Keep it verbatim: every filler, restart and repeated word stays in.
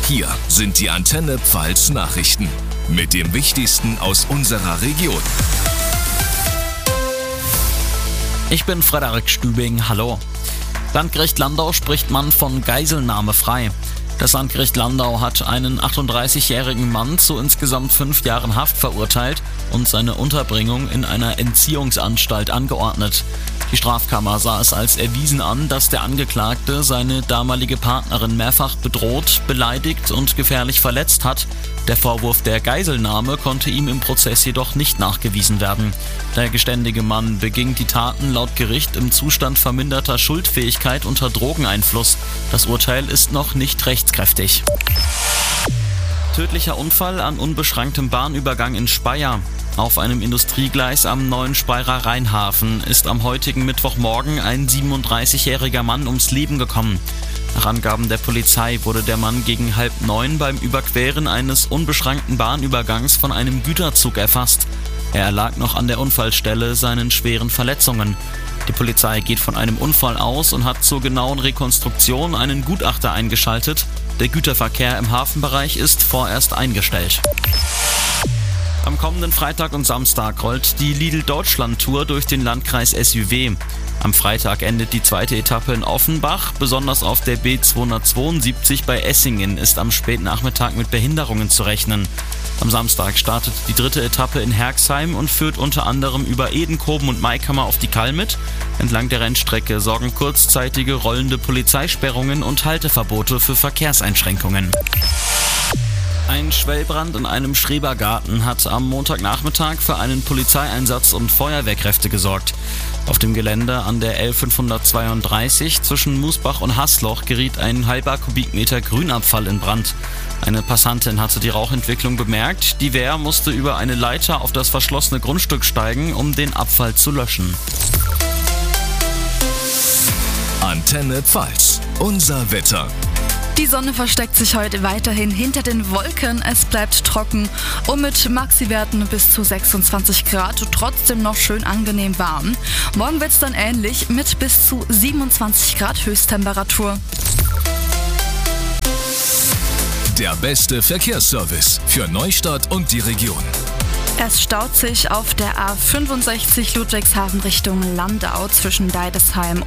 Hier sind die Antenne Pfalz Nachrichten mit dem Wichtigsten aus unserer Region. Ich bin Frederik Stübing, hallo. Landgericht Landau spricht Mann von Geiselnahme frei. Das Landgericht Landau hat einen achtunddreißigjährigen Mann zu insgesamt fünf Jahren Haft verurteilt und seine Unterbringung in einer Entziehungsanstalt angeordnet. Die Strafkammer sah es als erwiesen an, dass der Angeklagte seine damalige Partnerin mehrfach bedroht, beleidigt und gefährlich verletzt hat. Der Vorwurf der Geiselnahme konnte ihm im Prozess jedoch nicht nachgewiesen werden. Der geständige Mann beging die Taten laut Gericht im Zustand verminderter Schuldfähigkeit unter Drogeneinfluss. Das Urteil ist noch nicht rechtskräftig. Tödlicher Unfall an unbeschranktem Bahnübergang in Speyer. Auf einem Industriegleis am neuen Speyerer Rheinhafen ist am heutigen Mittwochmorgen ein siebenunddreißigjähriger Mann ums Leben gekommen. Nach Angaben der Polizei wurde der Mann gegen halb neun beim Überqueren eines unbeschrankten Bahnübergangs von einem Güterzug erfasst. Er erlag noch an der Unfallstelle seinen schweren Verletzungen. Die Polizei geht von einem Unfall aus und hat zur genauen Rekonstruktion einen Gutachter eingeschaltet. Der Güterverkehr im Hafenbereich ist vorerst eingestellt. Am kommenden Freitag und Samstag rollt die Lidl-Deutschland-Tour durch den Landkreis S U W. Am Freitag endet die zweite Etappe in Offenbach. Besonders auf der B zweihundertzweiundsiebzig bei Essingen ist am Spätnachmittag mit Behinderungen zu rechnen. Am Samstag startet die dritte Etappe in Herxheim und führt unter anderem über Edenkoben und Maikammer auf die Kalmit. Entlang der Rennstrecke sorgen kurzzeitige rollende Polizeisperrungen und Halteverbote für Verkehrseinschränkungen. Ein Schwellbrand in einem Schrebergarten hat am Montagnachmittag für einen Polizeieinsatz und Feuerwehrkräfte gesorgt. Auf dem Gelände an der L fünfhundertzweiunddreißig zwischen Musbach und Haßloch geriet ein halber Kubikmeter Grünabfall in Brand. Eine Passantin hatte die Rauchentwicklung bemerkt. Die Wehr musste über eine Leiter auf das verschlossene Grundstück steigen, um den Abfall zu löschen. Antenne Pfalz, unser Wetter. Die Sonne versteckt sich heute weiterhin hinter den Wolken. Es bleibt trocken und mit Maxi-Werten bis zu sechsundzwanzig Grad trotzdem noch schön angenehm warm. Morgen wird es dann ähnlich mit bis zu siebenundzwanzig Grad Höchsttemperatur. Der beste Verkehrsservice für Neustadt und die Region. Es staut sich auf der A fünfundsechzig Ludwigshafen Richtung Landau zwischen Deidesheim